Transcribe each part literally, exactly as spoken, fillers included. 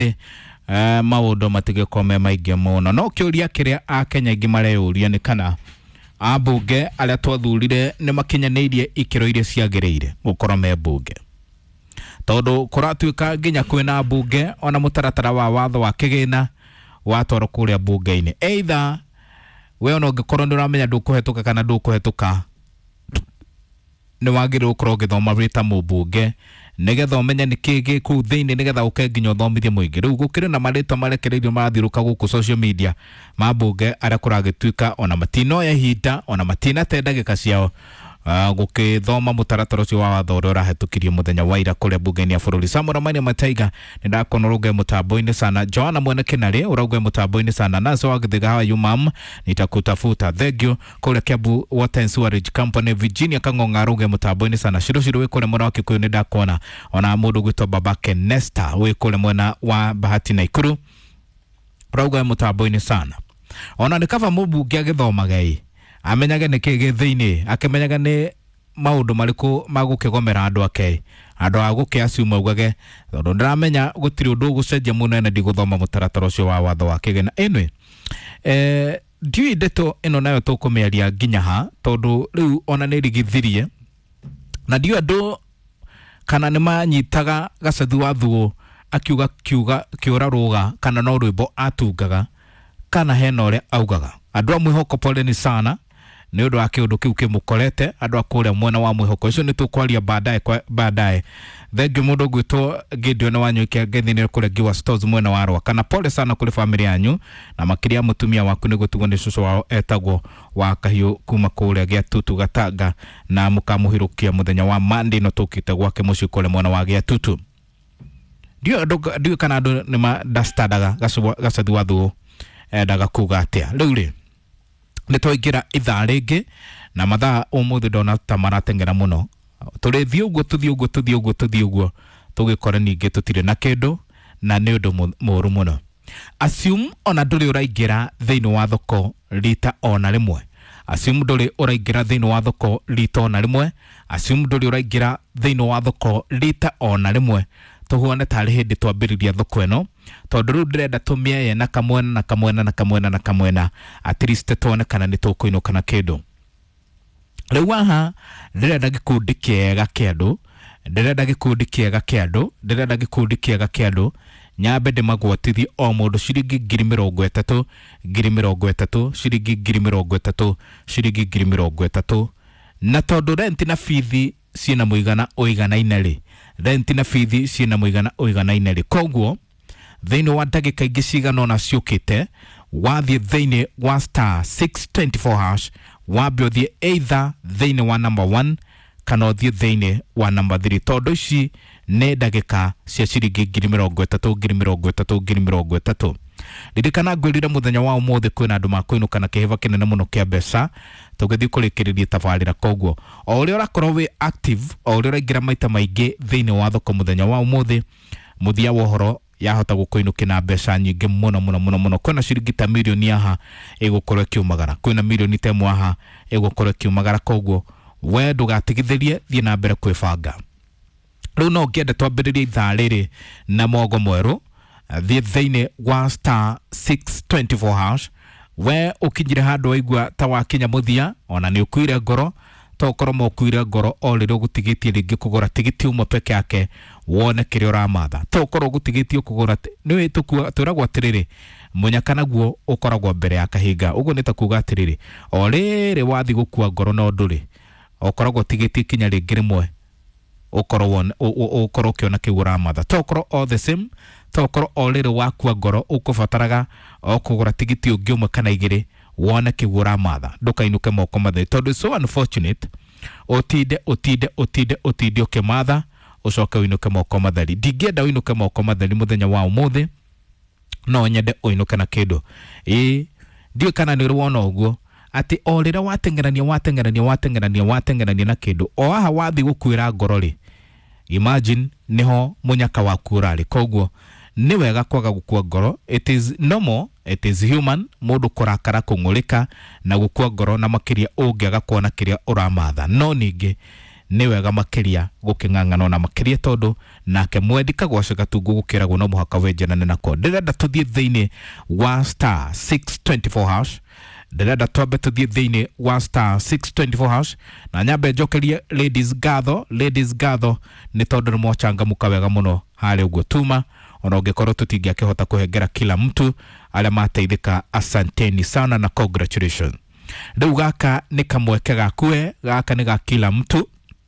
Uh, maundu matige kome maige muno no kiuria kiria a Kenya gimareuria ni kana abunge aria twathurire ni makinyanirie ikiro iria ciagireire gukorwo me bunge tondu kuratuika nginya kwina abunge ona mutaratara wa watho wa kigina watwaro kuria bunge-ini either we ona ungikorwo nduramenya ndukuhetuka kana ndukuhetuka ni wagire ukorwo githoma rita mubunge nigetha umenya nikigi ku thiini nigetha ukenginya uthomithie muingi riu gukire na marito marekereirio marathiruka guku social media mabunge aria kuragituika ona matino ya hita ona matina te ndagika ciao uh, gukithoma mutaratara ucio wa watho uria urahetukirie muthenya wa ira kuria bunge-ini ya bururi Samura Mani Mataiga nindakona uruge mutambo-ini sana Joanna Mwene Kinari uruge mutambo-ini sana nazo wagithiga hawa yumam nitakutafuta thegio kuria Kiambu Water and Sewerage Company Virginia Kangonga uruge mutambo-ini sana shiru shiru wikore mwena wa Kikuyu nindakona ona mundu gwitwa Babake Nesta wikore mwena wa Bahati Naikuru uruge mutambo-ini sana ona nikava mubunge agithomaga ii amenyaga nikigi thiini akimenyaga ni maundu mariku magukigomera andu ake andu aguke asuma ugage tondu ndiramenya gutiri undu gucenjia muno ene ndiguthoma mutaratara ucio wa watho wa kigina enwe eh ndiu ndeto ino nayo tukumiaria nginya ha tondu riu ona ni rigithirie na ndiu andu kana ni manyitaga gacathu wa thuo akiuga kiuga kiura ruga kana no rwimbo atungaga kana hena uria augaga andu amwihoko poleni sana ni undu wake undu kiu kimukorete andu akuria mwena wa mwihoko icio ni tukwaria baadaye kwa baadaye thengio mundu gwitwo Gideon Wanyoike ngethini kuria Giwa Stores mwena wa Arua kana pole sana kuri family yanyu na makiria mutumia waku ni gutugwo ni cucu wao etagwo wa kahiu kuma kuria gia tutu gatanga na mukamuhirukia muthenya wa Monday no tukite gwake muci kule mwena wa gia tutu dio dio kana andu ni ma dastadaga gacathi wa thuo endaga kuga atia riu ri nitwaingira ithaa ringi na mathaa umuthi ndona ta maratengera muno turi thio uguo tuthi uguo tuthi uguo tuthi uguo tugikora ningi tutire na kindu na ni undu muru muno assume ona nduri uraingira thiini wa thoko rita ona rimwe assume nduri uraingira thiini wa thoko rita ona rimwe assume nduri uraingira thiini wa thoko rita ona rimwe tuhuone tari hindi twambiriria thoko eno tondu riu ndirenda tumie na kamwena na kamwena na kamwena na kamwena at least tuone kana ni tukuinuka na kindu riu aha ndirenda gikundi kiega kiandu ndirenda gikundi kiega kiandu ndirenda gikundi kiega kiandu nyambe ndimagwatithie o mundu ciringi ngiri mirongo itatu ngiri mirongo itatu ciringi ngiri mirongo itatu ciringi ngiri mirongo itatu na tondu rent na fithi ciina muigana uiganaine ri rent na fithi ciina muigana uiganaine ri koguo thiini wa ndagika ingi cigana ona ciukite wathie thiini wa star six twenty-four hash wambe uthie either thiini wa number one kana uthie thiini wa number three tondu ici ne ndagika cia ciringi ngiri mirongo itatu ngiri mirongo itatu ngiri mirongo itatu ririkana ngwirire muthenya wa umuthi kwina andu makuinuka na kihiva kinene muno kia mbeca tugithi kurikiriria tabarira koguo o uria urakorwo wi active o uria uraingira maita maingi thiini wa thoko muthenya wa umuthi muthia wa uhoro yahota gukuinukina mbeca nyingi muno muno muno muno kwina ciringi ta milioni aha igukorwo kiumagara kwina milioni temwe aha igukorwo kiumagara koguo we ndugatigithirie thie na mbere kwibanga riu no ngiende twambiririe ithaa riri na mogo mweru thie thiini wa star six twenty-four hash we ukinyire handu waigua ta wakinya muthia ona ni ukuire ngoro tokoro mokuire ngoro o riri gutigitie ringi kugura tigiti umwe peke yake wone kiri uramatha tokoro gutigitie kugura ni tukua turagwa atiriri munyaka naguo ukoragwo mbere ya kahinga uguo ni takuga atiriri o riri wathi gukua ngoro no nduri ukoragwo tigiti kinya ringi rimwe ukorwo ukorwo kiona kiura matha tokoro all the same tokoro o riri wakua ngoro ukubataraga o kugura tigiti ungi umwe kana igiri wona kiura matha ndukainuke moko mathe tondu so unfortunate otide otide otide otide ukimatha ucoke uinuke moko mathari ndingienda uinuke moko mathari muthenya wa umuthi no nyende uinuke na kindu ii ndio kana ni wona uguo ati o rira watengerania watengerania watengerania watengerania na kindu o aha wathi gukwira ngoro ri imagine niho munyaka waku urari koguo ni wega kwaga gukua ngoro it is normal it is human mundu kurakara kungulika na gukua ngoro na makiria ungiaga kuona kiria uramatha no ningi nĩ wega makiria guking'ang'ana na makiria tondu nake mwendi Kagwacĩ Gatungu gukiragwo no muhaka wenjanane nako. Ndirenda tuthie thiini wa star six twenty-four hash, ndirenda twambe tuthie thiini wa star six twenty-four hash na nyambe njokerie ladies gatho. Ladies gatho ni tondu nimwachangamuka wega muno hari uguo tuma, ona ungikorwo tutingĩakĩhota kuhengera kila mtu aria mateithika. Asanteni sana na congratulations. Riu gaka ni kamweke gakue, gaka ni ga kila mtu,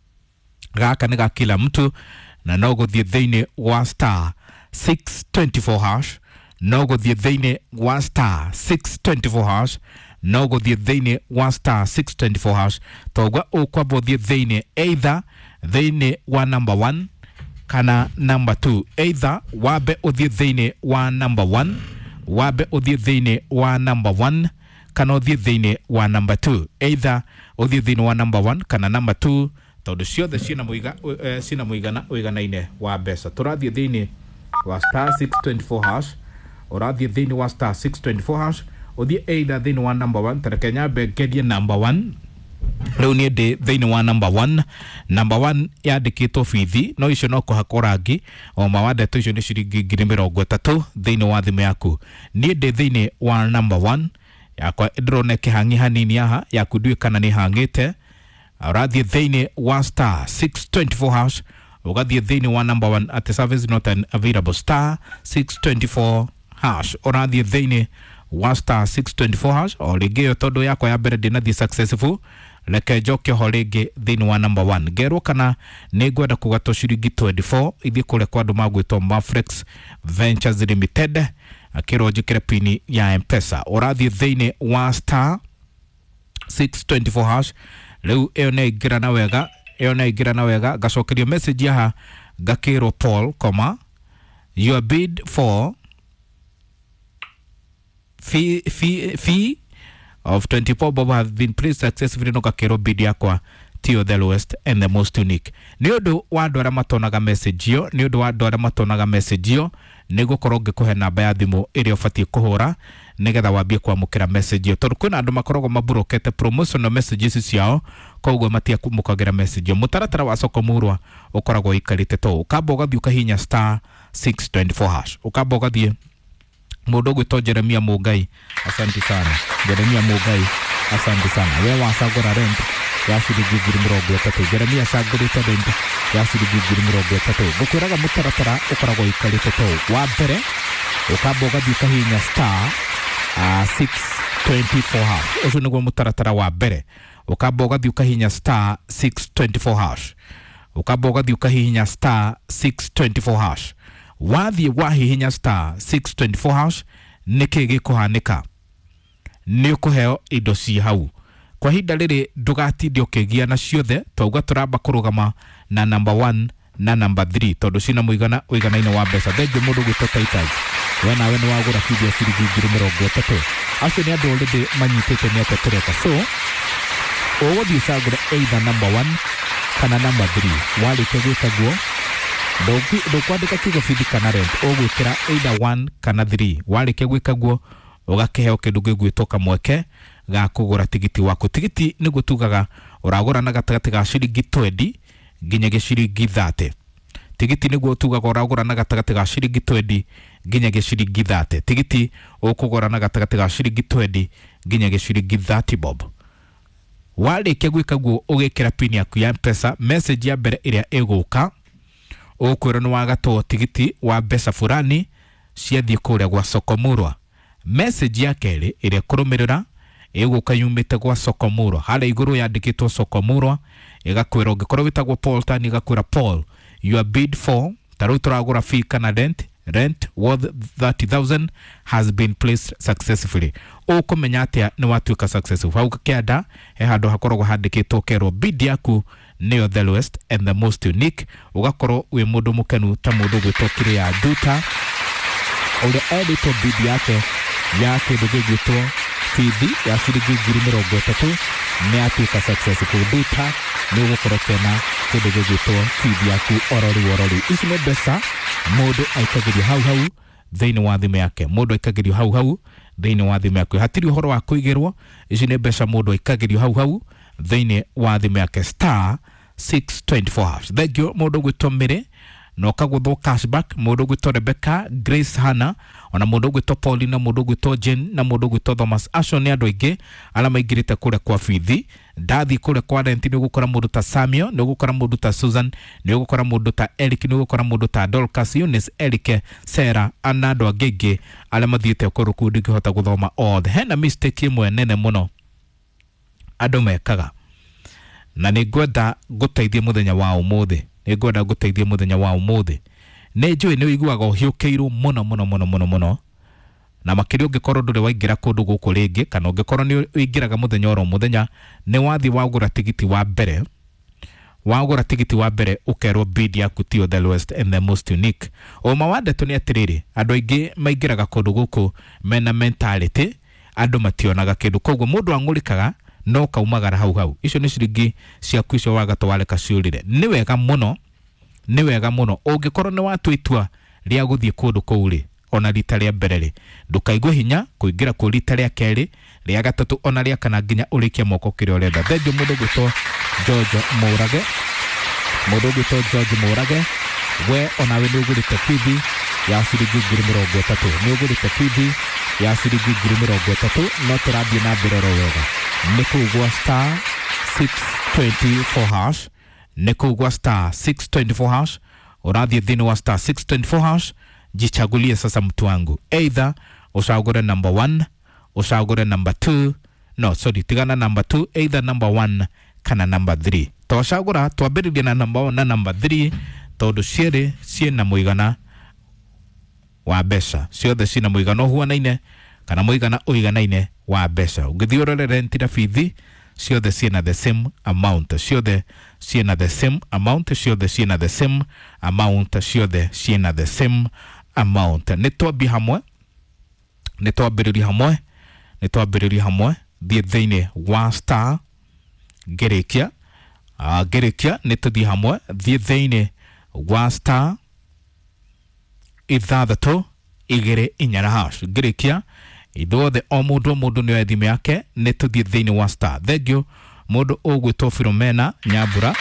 gaka ni ga kila mtu, na no guthie thiini wa star six twenty-four hash, no guthie thiini wa star six twenty-four hash, no guthie thiini wa star six twenty-four hash. Togwa ukwamba uthie thiini either thiini wa number one kana number two, either wabe uthie thiini wa number one, wabe uthie thiini wa number one kana uthie thiini wa number two, either uthie thiini wa number one kana number two, tondu ciothe cina muiga uh, cina muigana uiganaine wa mbeca. Turathie thiini wa star six twenty-four hash, urathie thiini wa star six twenty-four hash, uthie either thiini wa number one, tere Kenya bengerie number one. Riu ni ndi thiini wa number one. Number one yandikitwo bithi, no icio no kuhakorangi o mawande tu icio ni ciringi ngiri mirongo itatu thiini wa thimu yaku. Ni ndi thiini wa number one yakwa ndrone kihangi hanini aha yaku ndui kana ni hangite. Urathie thiini wa star six twenty-four hash, ugathie thiini wa number one at the service not an available star six twenty-four hash. Urathie thiini wa star six twenty-four hash o ringi tondu yakwa ya mbere ndinathie successful, leke njoke ho ringi thiini wa number one. Ngerwo kana ni ngwenda kugato ciringi twenty-four ithie kule kwa andu magwitwo Mafrex Ventures Limited, akiro njikire pini ya M-Pesa. Urathie thiini wa star six twenty-four hash. Riu eyo na igira na wega, eyo na igira na wega gacokerio message yaha gakiro Paul, koma your bid for fee fee fee of twenty-four bob have been placed successfully. No gakiro bid yakwa tio the lowest and the most unique. Ni undu wa andu aria matonaga message yo, ni undu wa andu aria matonaga message yo, ni gukorwo ngikuhe namba ya thimu iria ubatie kuhura nigetha wambie kwamukira message yo, tondu kwina andu makoragwo maburokete promotional messages ciao, koguo matia kumukagira message yo. Mutaratara wa soko murwa ukoragwo ikarite to, ukamba ugathie ukahinya star six twenty-four hash, ukamba ugathie mundu gwitwo Jeremia Mugai. Asante sana Jeremia Mugai, asante sana. We wacagura rent ya ciringi ngiri mirongo itatu, Jeremia cagurite rent ya ciringi ngiri mirongo itatu. Ngukwiraga mutaratara ukoragwo ikarite to. Wa mbere ukamba ugathie ukahinya star Uh, six twenty-four hash. Ucio niguo mutaratara wa mbere. Ukamba ugathie ukahinya star six twenty-four hash, ukamba ugathie ukahinya star six twenty-four hash. Wathie wahihinya star six twenty-four hash, niki gikuhanika? Ni ukuheo indo ci hau. Kwa hinda riri ndugatinde ukigia na ciothe, twauga turamba kurugama na number one na number three tondu cina muigana uiganaine wa mbeca. Thengi mundu gwitwo Titus, we nawe ni wagura kidi ya ciringi ngiri mirongo itatu. Acio ni andu already manyitite ni atetereka. So uguthie cagure either number one kana number three. Warike gwikaguo ndukwandika kiugo bithi kana rent, ugwikira either one kana three. Warike gwikaguo ugakiheo kindu gigwitwo kamweke ga kugura tigiti waku. Tigiti ni gutugaga uragura na gatagati ga ciringi twenty nginya giciringi thirty. Tigiti niguo tugaga uragura na gatagati ga ciringi twenty nginya giciringi thirty. Tigiti ukugura na gatagati ga ciringi twenty nginya giciringi thirty bob. Warike gwikaguo ugikira pin yaku ya M-Pesa, message ya mbere iria iguka ukwira ni wagatwo tigiti wa mbeca fulani ciathie kuria gwa soko murwa. Message ya keri iria kurumirira iguka yumite gwa soko murwa, hala iguru yandikitwo soko murwa, igakwira ungikorwo witagwo Paul Tani, igakwira Paul your bid for taru turagura fee kana rent rent worth thirty thousand has been placed successfully. Ukumenya atia ni watuika successful. Hau kianda he handu hakoragwo handikitwo kero bid yaku niyo the lowest and the most unique. Ugakorwo wi mundu mukenu ta mundu gwitwo Kiria Duta, ule edito bid yake ya kindu gigwitwo fithi ya ciringi ngiri mirongo itatu ni atuika successful. Duta ni ugukorwo kena kindu gigwitwo fithi yaku orori orori. Ici ni mbeca mundu aikagirio hau hau thiini wa thimu yake, mundu aikagirio hau hau thiini wa thimu yake. Hatiri uhoro wa kuigirwo. Ici ni mbeca mundu aikagirio hau hau thiini wa thimu yake. Star six twenty-four hash. Thegio mundu gwitomire no kagutho cashback, mundu gwito Rebecca, Grace Hannah, ona mundu gwito Paulina, mundu gwito Jen na mundu gwito Thomas. Acio ni andu aingi ala maingirite kure kwa Fithi. Ndathi kure kwa Rent ni gukora mundu ta Samuel, ni gukora mundu ta Susan, ni gukora mundu ta Eric, ni gukora mundu ta Dorcas, Eunice, Eric, Sarah, ana andu angigi ala mathiite kuru kundi ngihota guthoma othe. Hena mistake imwe nene muno andu mekaga, na ni ngwenda guteithia muthenya wa umuthi, ni ngwenda guteithia muthenya wa umuthi. Ni njui ni wiguaga uhiukiirwo muno muno muno muno muno, na makiri ungikorwo nduri waingira kundu guku ringi, kana ungikorwo ni uingiraga muthenya oro muthenya, ni wathi wagura tigiti wa mbere, wagura tigiti wa mbere ukerwo bid yaku tio the lowest and the most unique. O mawandetu ni atiriri, andu aingi maingiraga kundu guku mena mentality andu mationaga kindu, koguo mundu angurikaga no kaumagara hau hau. Icio ni ciringi ciaku icio wagatwareka ciurire. Ni wega muno, ni wega muno ungikorwo ni watwitua ria guthie kundu kuuri ona rita ria mbere ri, ndukaigue hinya kuingira ku rita ria keri, ria gatatu ona ria kana nginya urikie moko kiria urenda. Thengio mundu gwito George Mourage, mundu gwito George Mourage, we ona we ni ugurite Fithi ya ciringi ngiri mirongo itatu, ni ugurite Fithi ya ciringi ngiri mirongo itatu, no turathie na mbere ro wega. Ni kugwa star six twenty-four hash, ni kugwa star six twenty-four hash, urathie thini wa star six twenty-four hash. Jichagulie sasa mtu wangu, either usagure number one, usagure number two, no sorry tigana number two, either number one kana number three. Twashagura twambiririe na number one na number three tondu ciere ciena muigana wa mbeca, ciothe ciena muigana huanaine kana muigana uiganaine wa mbeca. Ungithii urore Rent na Fithi ciothe ciena the same amount, ciothe ciena the same amount, ciothe ciena the same amount, ciothe ciena the same amount. Ni twambi hamwe, ni twambiriri hamwe, ni twambiriri hamwe thie thiini wa star gerikia uh, gerikia ni tuthie hamwe thie thiini wa star ithathatu igiri inyana hash gerikia ithuothe o mundu mundu ni oe thimu yake, ni tuthie thiini wa star. Thengio mundu ugwitwo Philomena Nyambura,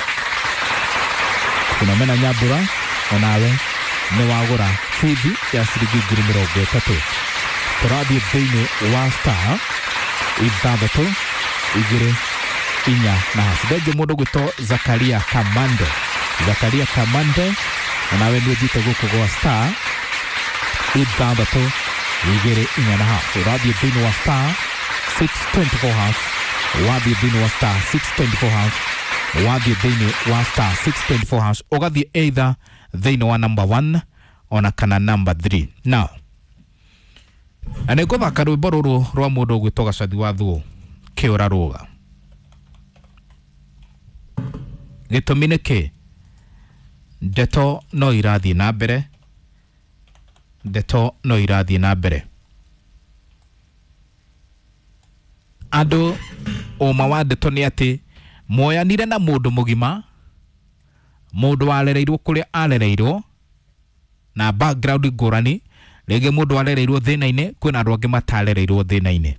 Philomena Nyambura onawe ni wagura Fithi ya ciringi ngiri mirongo itatu. Turathie thiini wa star ithathatu igiri inya na hash. Thengio mundu gwitwo Zakaria Kamande, Zakaria Kamande onawe ni uthite guku gwa star ithathatu igiri inya na hash. Urathie thiini wa star six twenty-four hash, wathie thiini wa star six twenty-four hash, wathie thiini wa star six twenty-four hash, ugathie either thiini wa number one ona kana number three. Now ane guthaka rwimbo ruru rwa mundu gwitwo Gacathi wa Thuo kiura ruga. Gitumi niki ndeto no irathie na mbere, ndeto no irathie na mbere. Andu uma wa ndeto ni ati moyanire na mundu mugima, mundu warereirwo kuria arereirwo na background ngurani. Rege mundu warereirwo thina-ini, kwina andu angi matarereirwo thina-ini,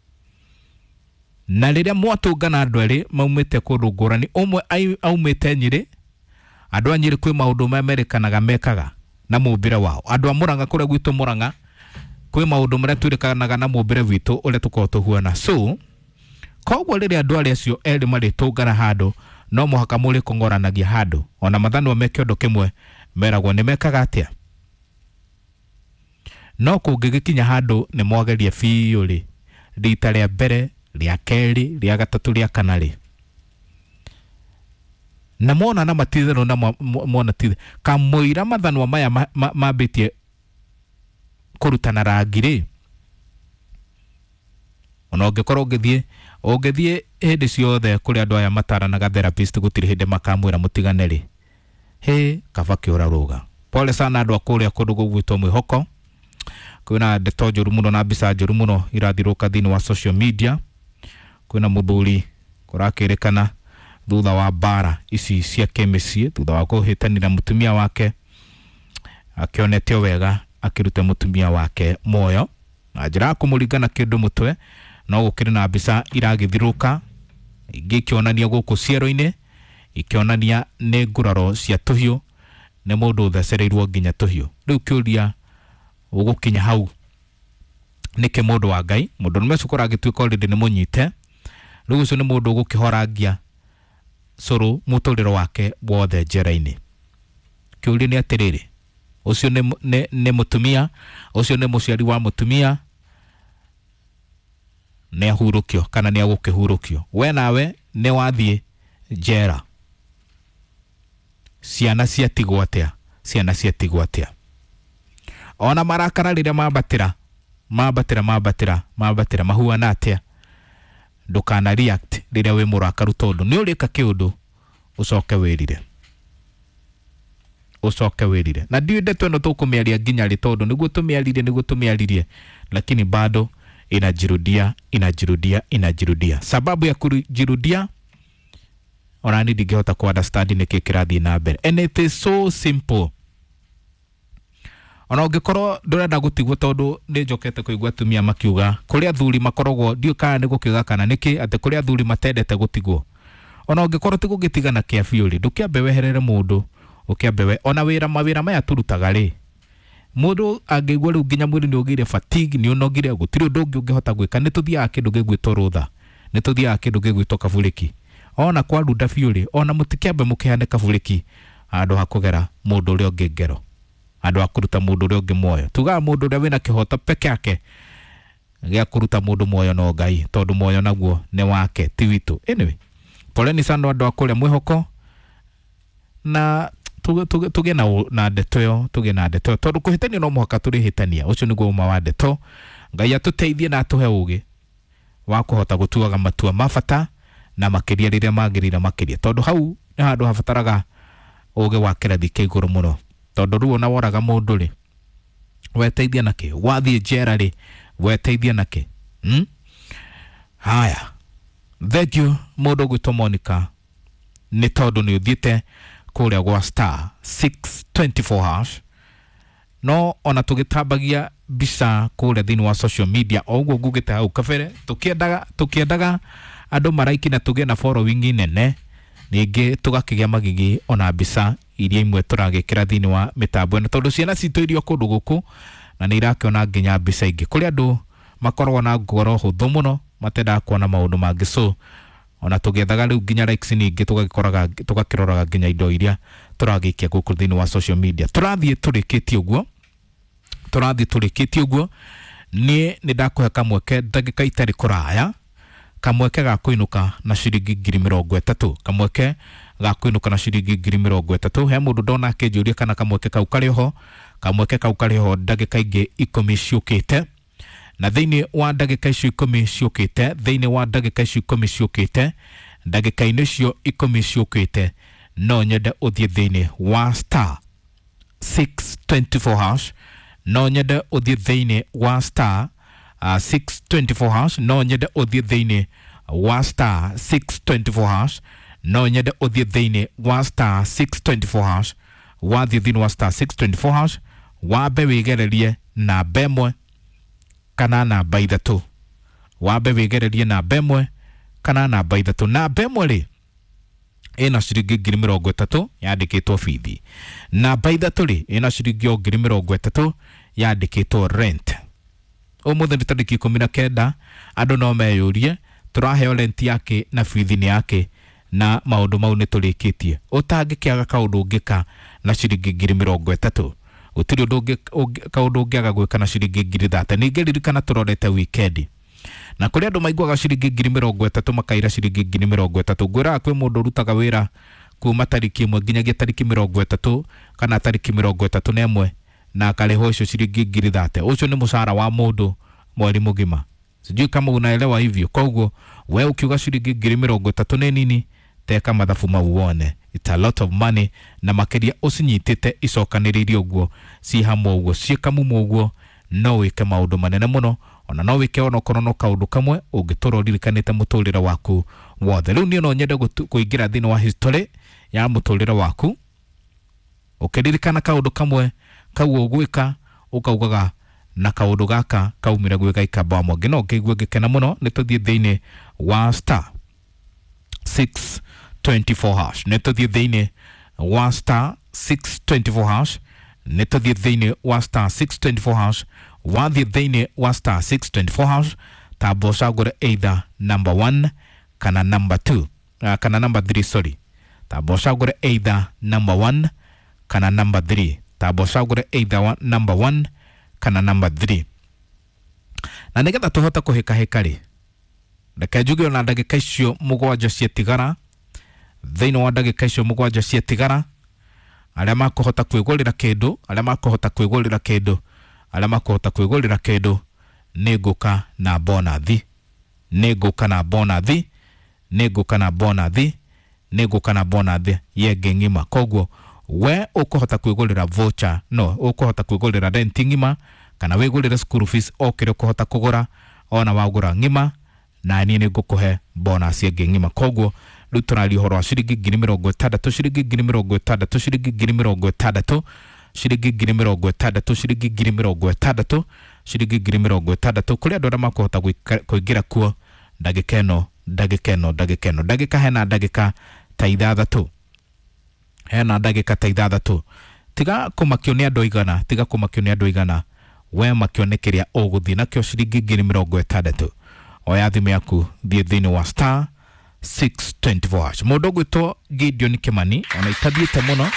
na riria mwatungana andu eri maumite kundu ngurani, umwe aumite Nyeri, andu a Nyeri kwi maundu mamerikanaga mekaga na mumbire wao, andu a Murang'a kuria gwitu Murang'a kwi maundu maria twirikanaga na mumbire witu uria tukorwo tuhuana. So koguo riria andu aria acio eri maritungana handu, no muhaka muri kongoranagia handu, ona mathano meke undu kimwe meragwo ni mekaga atia. No kungigikinya handu ni mwageria biu ri, rita ria mbere, ria keri, ria gatatu, ria kana ri, na mona na matithano na mona tithe kamuira mathanwa maya mambitie kurutana rangi ri, ona ungikorwo ungithie ungithie hindi ciothe kuri andu aya mataranaga therapist gutiri hindi makamwira mutigane ri, he kaba kiura ruga. Pole sana andu akuria kundu gugwitwo Mwihoko, kwina ndeto njuru muno na mbica njuru muno irathiruka thiini wa social media. Kwina muthuri kurakirikana thutha wa bara ici cia kemisi, thutha wa kuhitanira mutumia wake, akionetio wega akirute mutumia wake moyo na njira kumuringana kindu mutwe. No gukiri na mbica iragithiruka ingikionania guku ciero-ini ikionania nĩ nguraro cia tuhiũ nĩ mũndũ thecereirwo nginya tuhiũ. Rĩu kĩũria ũgũkinya hau nĩke mũndũ wa Ngai, mũndũ nĩ mecukora agĩtuĩka already nĩ mũnyite. Rĩu ũcio nĩ mũndũ ũgũkĩhorangia cũrũ mũtũrĩro wake wothe njera-inĩ. Kĩũria nĩ atĩrĩrĩ, ũcio nĩ nĩ, nĩ mũtumia, ũcio nĩ mũciari wa mũtumia, nĩ ahurũkio kana nĩ agũkĩhurũkio. We nawe nĩ wathiĩ njera. Ciana ciatigwo atĩa? Ciana ciatigwo atĩa? Ona marakara rĩrĩa mambatĩra mambatĩra mambatĩra mambatĩra mahuana atĩa? Ndũkana react rĩrĩa wĩ mũrakaru, tondũ nĩ ũrĩka kĩũndũ ũcoke wĩrire. Ucoke wĩrire. Na ndiũĩ ndeto ĩno tũkũmĩaria nginya rĩ, tondũ nĩguo tũmĩaririe nĩguo tũmĩaririe, lakini bado inajirudia inajirudia inajirudia. Sababu ya kujirudia orani ndingĩhota ku understand nĩkĩ kĩrathiĩ na mbere. And it is so simple. Ona ũngĩkorwo ndũrenda gũtigwo, tondũ nĩ njokete kũigua atumia makiuga kũrĩa athuri makoragwo, ndiũ kana nĩ gũkiuga kana nĩkĩ atĩ kũrĩa athuri matendete gũtigwo. Ona ũngĩkorwo ti gũgĩtigana kĩa biũrĩ, ndũkĩambe weherere mũndũ, ũkĩambe we ona wĩra mawĩra maya turutaga rĩ. Mũndũ angĩigua rĩu nginya mwĩrĩ nĩ ũgire fatigue, nĩ ũnogire, gũtirĩ ũndũ ũngĩ ũngĩhota gwĩka, nĩ tũthiaga kĩndũ gĩgwĩtwo rũtha, nĩ tũthiaga kĩndũ gĩgwĩtwo kabũrĩki. Ona kwa runda biũrĩ, ona mũtikĩambe mũkĩhane kabũrĩki handũ ha kũgera mũndũ ũrĩa ũngĩ ngero, handũ ha kũruta mũndũ ũrĩa ũngĩ muoyo. Tugaga mũndũ ũrĩa wĩna kĩhoto peke yake gĩa kũruta mũndũ muoyo no Ngai, tondũ muoyo naguo nĩ wake ti witũ. Anyway, poleni sana andũ a kũrĩa mwĩhoko, na tuge na na ndeto yo tuge na ndeto, tondũ kũhĩtania no mũhaka tũrĩhĩtania. Ũcio nĩguo uma wa ndeto. Ngai atũteithie na atũhe ũgĩ wa kũhota gũtuaga matua mabata na makĩria rĩrĩa magĩrĩire makĩria, tondũ hau nĩ handũ habataraga ũgĩ wa kĩrathi kĩa igũrũ mũno. Tondũ rĩu ona woraga mũndũ rĩ, weteithia nake, wathiĩ njera rĩ, weteithia nake. hmm? Haya, thank you mũndũ gwĩtwo Monica, nĩ tondũ nĩ ũthiĩte kũrĩa gwa star six twenty-four hash. No ona tũgĩtambagia mbica kũrĩa thĩinĩ wa social media, o ũguo ngugĩte hau kabere, tũkĩendaga tũkĩendaga andũ maraiki na tũgĩe na following nene, ningĩ tũgakĩgĩa magigi ona mbica iria imwe tũragĩkĩra thĩinĩ wa mĩtambo ĩno, tondũ ciana citũ irio kũndũ gũkũ na nĩ irakĩona nginya mbica ingĩ kũrĩa andũ makoragwo na ngoro hũthũ mũno, matendaga kuona maũndũ mangĩ. So ona tũgethaga rĩu nginya likes ningĩ tũgagĩkoraga tũgakĩroraga nginya indo iria tũragĩikia gũkũ thĩinĩ wa social media. Tũrathiĩ tũrĩkĩtie ũguo, tũrathiĩ tũrĩkĩtie ũguo. Niĩ nĩ ndakũhe kamweke ndagĩka itarĩ kũraya, kamweke ga kũinũka na ciringi ngiri mĩrongo ĩtatũ, kamweke ga kũinũka na ciringi ngiri mĩrongo ĩtatũ. He mũndũ ndona akĩnjũria kana kamweke kau karĩ ho, kamweke kau karĩ ho ndagĩka ingĩ ikũmi ciũkĩte. Na thĩinĩ wa ndagĩka icio ikũmi ciũkĩte, thĩinĩ wa ndagĩka icio ikũmi ciũkĩte, ndagĩka-inĩ icio ikũmi ciũkĩte, no nyende ũthiĩ thĩinĩ wa star six twenty-four hash, no nyende ũthiĩ thĩinĩ wa star uh, six twenty-four hash, no nyende ũthiĩ thĩinĩ wa star six twenty-four hash, no nyende ũthiĩ thĩinĩ wa star six twenty-four hash. Wathiĩ thĩinĩ wa star six twenty-four hash, wambe wĩgererie namba ĩmwe kana namba ithatũ, wambe wĩgererie namba ĩmwe kana namba ithatũ. Namba ĩmwe rĩ, ĩna ciringi ngiri mĩrongo ĩtatũ yandĩkĩtwo bithi. Namba ithatũ rĩ, ĩna ciringi ngiri mĩrongo ĩtatũ yandĩkĩtwo rent. Ũmũthĩ nĩ tarĩki ikũmi na kenda, andũ no meyũrie tũraheo rent yake na bithi nĩ yake, na maũndũ mau nĩ tũrĩkĩtie. Ũtangĩkĩaga kaũndũ ũngĩka na ciringi ngiri mĩrongo ĩtatũ, gũtirĩ ũndũ kaũndũ ũngĩaga gwĩka na ciringi ngiri thate. Ningĩ ririkana tũrorete weekend, na kũrĩ andũ maiguaga ciringi ngiri mĩrongo ĩtatũ makaira ciringi ngiri mĩrongo ĩtatũ. Ngwĩraga kwĩ mũndũ ũrutaga wĩra kuma tariki ĩmwe nginyagia tariki mĩrongo ĩtatũ kana tariki mĩrongo ĩtatũ na ĩmwe na akarĩhwo icio ciringi ngiri thate. Ũcio nĩ mũcara wa mũndũ mweri mũgima. Sijui kama unaelewa hivyo. Koguo we ukiuga ciringi ngiri mĩrongo ĩtatũ nĩ nini, teka mathabu mau wone. It's a lot of money, na makeria usinyitite icokanĩrĩirie ũguo si hamwe ũguo si kamumu ũguo, no wĩke maũndũ manene mũno, ona no wĩke ona korwo no kaũndũ kamwe ũngĩtũra ũririkanĩte mũtũrĩre waku wothe. Rĩu niĩ no nyende kũingĩra thĩinĩ wa history ya mũtũrĩre waku, ũkĩririkana kaũndũ kamwe kau ũgwĩka ũkaugaga na kaũndũ gaka kaumire gwĩka ikamba mwangĩ, no ngĩigua ngĩkena mũno. Nĩ tũthiĩ thĩinĩ wa star six twenty-four hash neto thie thini wa star six twenty-four hash neto thie thini wa star six twenty-four hash wa thie thini wa star six twenty-four hash tabo cagure either number one kana number two uh, kana number three sorry tabo cagure either number one kana number three tabo cagure either one, number one kana number three na nigetha tuhota kuhika hikari reke njuge ona ndagika icio mugwanja cietigara thiini wa ndagika icio mugwanja cietigara aria makuhota kwigurira kindu aria makuhota kwigurira kindu aria makuhota kwigurira kindu niguka na bonathi niguka na bonathi niguka na bonathi niguka na bonathi yenge ngima koguo we ukuhota kwigurira voucher no ukuhota kwigurira rent ngima kana wigurira school fees okire kuhota kugura ona wagura ngima na ni nigukuhe bonus yenge ngima koguo ruturali horo ciringi ngiri mirongo itandatu ciringi ngiri mirongo itandatu ciringi ngiri mirongo itandatu ciringi ngiri mirongo itandatu ciringi ngiri mirongo itandatu ciringi ngiri mirongo itandatu kuri andu aria makuhota kuingira kuo ndagika ino ndagika ino ndagika ino ndagika hena ndagika ta ithathatu hena ndagika ta ithathatu tiga kumakio ni andu igana tiga kumakio ni andu igana we makio ni kiria uguthi nakio ciringi ngiri mirongo itandatu oya thimu yaku thie thiini wa star six twenty-four hash mundu gwitwo Gideon Kimani ona itathiite muno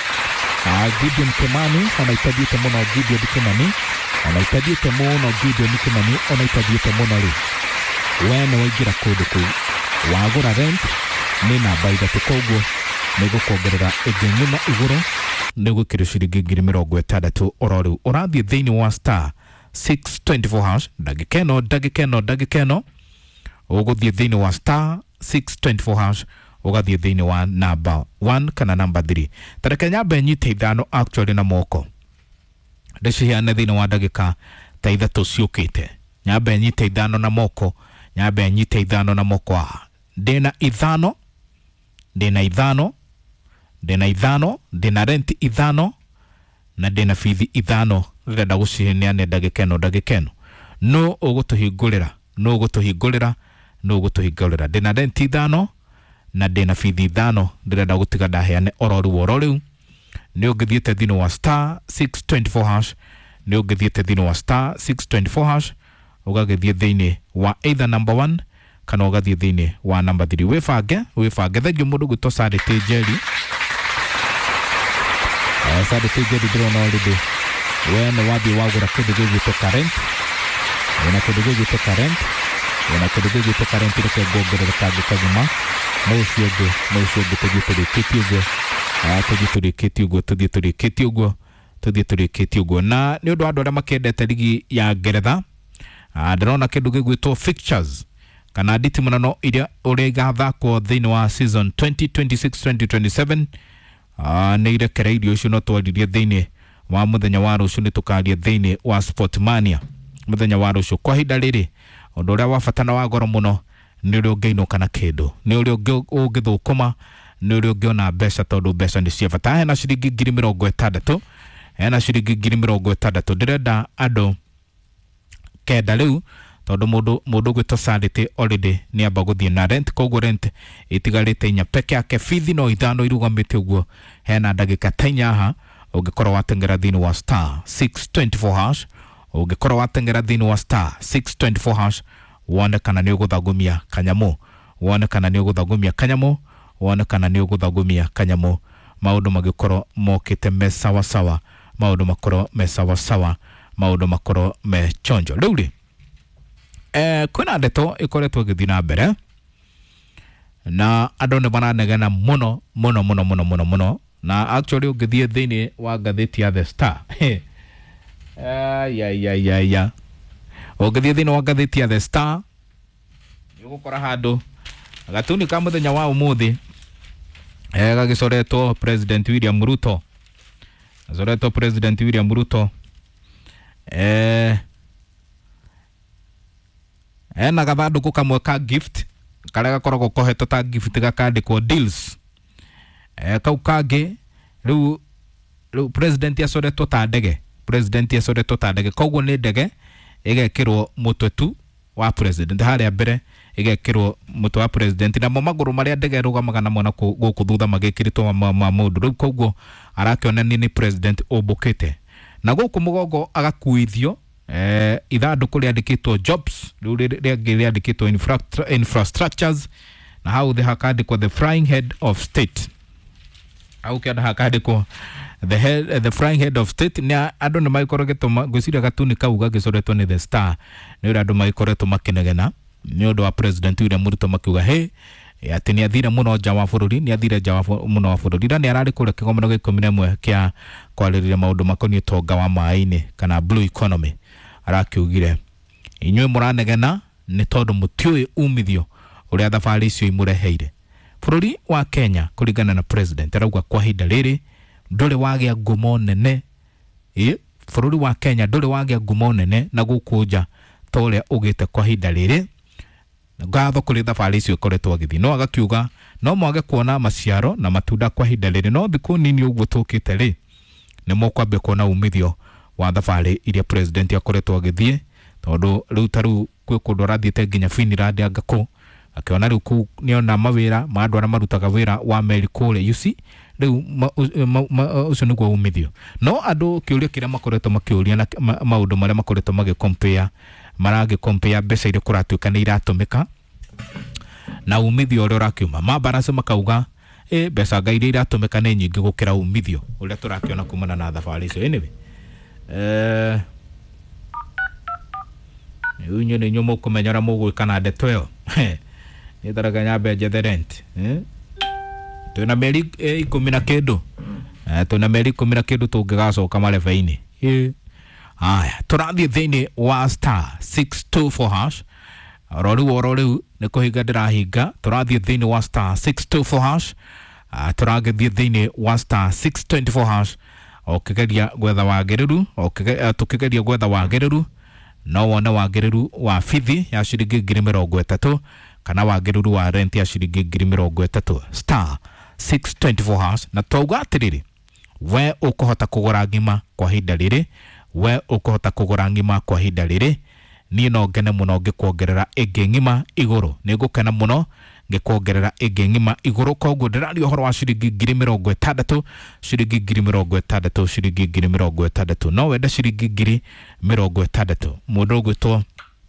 ah Gideon Kimani ona itathiite muno Gideon Kimani ona itathiite muno Gideon Kimani ona itathiite muno ri we no waingira kundu ku wagura rent ni namba ithatu koguo nigukongerera ingengima iguru nigukira ciringi ngiri mirongo itandatu ororiu urathie thiini wa star six twenty-four hash ndagika ino ndagika ino ndagika ino uguthie thiini wa star six twenty-four hash ugathie thiini wa number one kana number three tareke nyambe nyite ithano actually na moko ndicihiane thiini wa ndagika ta ithatu ciukite nyambe nyite ithano na moko nyambe nyite ithano na moko ah ndina ithano ndina ithano ndina ithano ndina rent ithano na ndina fithi ithano renda gucihiane ndagika ino ndagika ino no ugutuhingurira no ugutuhingurira no ugutuhingurira ndina rent ithano na ndina fithi ithano ndirenda gutiga ndaheane ororu ororu ni ugithiete thiini wa star six twenty-four hash ni ugithiete thiini wa star six twenty-four hash ugagithie thiini wa either number one kana ugathie thiini wa number three wifange wifange thegio mundu gwitwo Sarite Jerry eh Sarite Jerry drone already we no wathi wagura kindu gigwitwo current wena kindu gigwitwo current wena kindu gigwitwo current reke ngongerere kangi kagima no ciende no ciende tugituri kiti ugo ah tugituri kiti ugo tugituri kiti ugo tugituri kiti ugo na ni undu andu aria makendete ligi ya Ngeretha ah ndirona kindu gigwitwo fixtures kana nditi munano iria uri gathako thiini wa season twenty twenty-six twenty twenty-seven ah ni irekere irio icio no twaririe thiini wa muthenya wa rucio ni tukaria thiini wa Sportmania muthenya wa rucio kwa hinda riri undu uria wa fatana wa goro muno ni uri ungiinuka na kindu ni uri ungithukuma ni uri ungiona mbeca tondu mbeca ni cia bata hena ciringi ngiri mirongo itandatu hena ciringi ngiri mirongo itandatu ndirenda andu kenda riu tondu mundu mundu gwitwo Sarite already ni amba guthie na rent koguo rent itigarite inya peke yake fithi no ithano irugamite uguo hena ndagika ta inya ha ungikorwo watengera thiini wa star six twenty-four hash ungikorwo watengera thiini wa star six twenty-four hash wone kana ni uguthagumia kanyamu wone kana ni uguthagumia kanyamu wone kana ni uguthagumia kanyamu maundu magikorwo mokite me sawa sawa maundu makorwo me sawa sawa maundu makorwo me chonjo riu ri eh kuna ndeto ikoretwo githina mbere na andu ni baranegena muno muno muno muno muno muno na actually ugithie thiini wa ngatheti ya The Star eh ya ya ya ya ugithie thiini wa ngatheti ya The Star yugukora handu gatuni ka muthenya wa umuthi eh gagicoretwo President William Ruto gacoretwo President William Ruto eh ena gathanduku kamwe ka gift karia gakoragwo kohetwo ta gift gakandikwo deals eh kau kangi riu riu president acoretwo ta ndege president acoretwo ta ndege koguo ni ndege igekirwo mutwe tu wa president haria mbere igekirwo mutu wa president na mo maguru maria ndege rugamaga namo na guku thutha magikiritwo ma mundu riu koguo arakionania ni president obokete na guku mugongo agakuithio eh ithanduku riandikitwo jobs riu riandikitwo infrastructures na how they hakandikwo the flying head of state au kianda hakandikwo the head uh, the flying head of state ni andu ni maikoregetwo gwiciria gatuni kauga gicoretwo ni the star ni andu maikoretwo makinegena ni undu wa president William Ruto makiuga he ati ni athire muno nja wa bururi ni athire nja wa muno wa bururi na ni arari kure kigomano gä ikumi na ĩmwe kia kwarĩrĩria maundu makonie tonga wa maĩ-inĩ kana blue economy arakiugire inyuĩ mũranegena ni tondu mutiũĩ umithio uria thabari icio imureheire bururi wa Kenya kuringana na president arauga kwa hinda rĩrĩ ndũrĩ wagĩa ngumo nene ĩ bururi wa Kenya ndũrĩ wagĩa ngumo nene na gũkũnja toria ugite kwa hinda rĩrĩ ngatho kuri thabari icio ikoretwo gĩthi no agakiuga no mwage kuona maciaro na matunda kwa hinda rĩrĩ no thikũ nini ũguo tũkĩte rĩ nĩ mũkwambia kuona umithio wa thabari iria president akoretwo gĩthie tondu rĩu taru kwĩ kũndũ arathiĩte nginya Finland angako akiona rĩu kũ nĩona mawĩra ma andũ arĩa marutaga wĩra wa meri kũrĩa you see rĩu ũcio nĩguo umithio no andũ kĩũria kĩrĩa makoretwo makĩũria na maũndũ marĩa makoretwo magĩcompare maragĩcompare mbeca iria kũratuĩka nĩ iratũmĩka na umithio ũrĩa ũrakiuma mabarasa makauga eh mbeca ngai iria iratũmĩka nĩ nyingĩ gũkĩra umithio ũrĩa tũrakĩona kumana na thabarĩ icio anyway eh rĩu inyuĩ nĩ inyuĩ mũkũmenya ũrĩa mũgwĩka na ndeto ĩyo nĩ tharaga nyambe njethe rent eh twina meri ikumi na kindu eh twina meri ikumi na kindu tũngĩgacoka marebe-inĩ eh aya tũrathiĩ thĩinĩ wa star six two four hash roriu oro rĩu nĩ kũhinga ndĩrahinga tũrathiĩ thĩinĩ wa star six two four hash tũragĩthiĩ thĩinĩ wa star six two four hash ũkĩgeria gwetha wagĩrĩru tũkĩgeria gwetha wagĩrĩru no wone wagĩrĩru wa bithi ya ciringi ngiri mĩrongo ĩtatũ kana wagĩrĩru wa rent ya ciringi ngiri mĩrongo ĩtatũ star six two four hash na twauga atĩrĩrĩ we ũkũhota kũgũra ngima kwa hinda rĩrĩ we ũkũhota kũgũra ngima kwa hinda rĩrĩ niĩ no ngene mũno ngĩkuongerera ĩngĩ ngima igũrũ nĩ ngũkena mũno ngĩkuongerera ĩngĩ ngima igũrũ koguo ndĩraria ũhoro wa ciringi ngiri mĩrongo ĩtandatũ ciringi ngiri mĩrongo ĩtandatũ ciringi ngiri mĩrongo ĩtandatũ no wenda ciringi ngiri mĩrongo ĩtandatũ mũndũ ũgwĩtwo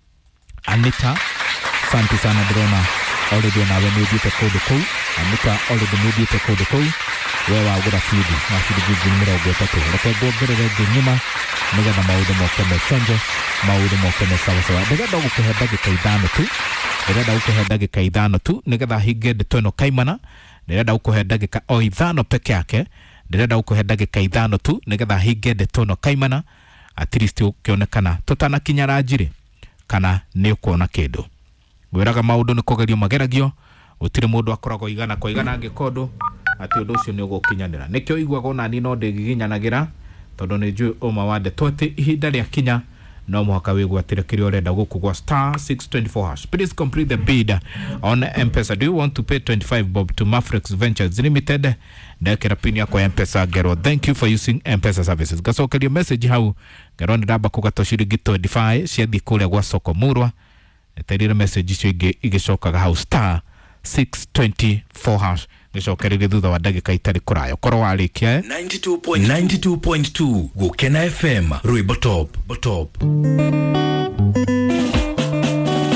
Anita santi sana ndĩrona already nawe nĩ ũthiĩte kũndũ kũu Anita already nĩ ũthiĩte kũndũ kũu we wagũra bithi na ciringi ngiri mĩrongo ĩtatũ reke nguongerere ĩngĩ ngima nĩgetha maũndũ moke mecenje maũndũ moke me sawa sawa ndĩrenda gũkũhe ndagĩka ithano tu ndĩrenda gũkũhe ndagĩka ithano tu nĩgetha hinge ndeto ĩno kaimana ndĩrenda gũkũhe ndagĩka o ithano peke yake ndĩrenda gũkũhe ndagĩka ithano tu nĩgetha hinge ndeto ĩno kaimana at least ũkĩonekana tũtanakinya ranjirĩ kana nĩ ũkuona kĩndũ gwĩraga maũndũ nĩ kũgerio mageragio gũtirĩ mũndũ akoragwo igana kwa igana angĩkondũ atĩ ũndũ ũcio nĩ ũgũkinyanĩra nĩkĩo iguaga ona niĩ no ndĩgiginyanagĩra tondũ nĩ njũĩ ũma wa ndeto atĩ ihinda rĩa kinya no mũhaka wĩgwatĩre kĩrĩa ũrenda gũkũ gwa star six two four hash please complete the bid on M-Pesa. Do you want to pay twenty-five bob to Mafrex Ventures Limited? ndekĩra pin yakwa M-Pesa ngerwo thank you for using M-Pesa services gacokerio message hau ngerwo ndĩramba kũgatwo ciringi twenty-five ciathiĩ kũrĩa gwa soko murwa eterire message icio ingĩ igĩcokaga hau star six two four hash gĩcokereire thutha wa ndagĩka itarĩ kũraya korwo warĩkia ninety-two point two Gũkena F M Rwĩmbo top top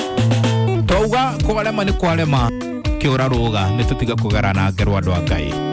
twauga kwarema nĩ kwarema kĩũra rũga nĩ tũtiga kũgara na ngerwo andũ a Ngai